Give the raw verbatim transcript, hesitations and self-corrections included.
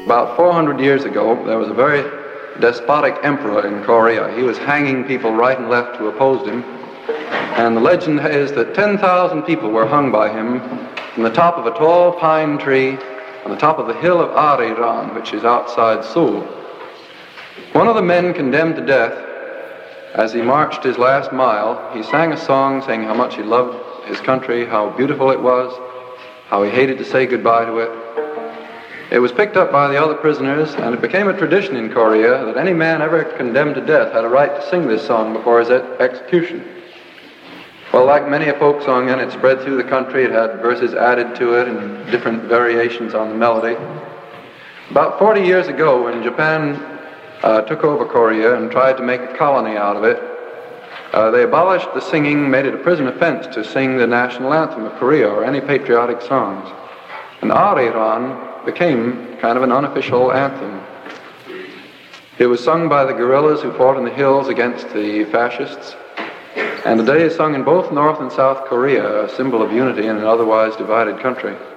About four hundred years ago, there was a very despotic emperor in Korea. He was hanging people right and left who opposed him. And the legend is that ten thousand people were hung by him from the top of a tall pine tree on the top of the hill of Arirang, which is outside Seoul. One of the men condemned to death, as he marched his last mile, he sang a song saying how much he loved his country, how beautiful it was, how he hated to say goodbye to it. It was picked up by the other prisoners, and it became a tradition in Korea that any man ever condemned to death had a right to sing this song before his execution. Well, like many a folk song, and it spread through the country. It had verses added to it and different variations on the melody. About forty years ago, when Japan uh, took over Korea and tried to make a colony out of it, uh, they abolished the singing, made it a prison offense to sing the national anthem of Korea or any patriotic songs. And Arirang became kind of an unofficial anthem. It was sung by the guerrillas who fought in the hills against the fascists. And today is sung in both North and South Korea, a symbol of unity in an otherwise divided country.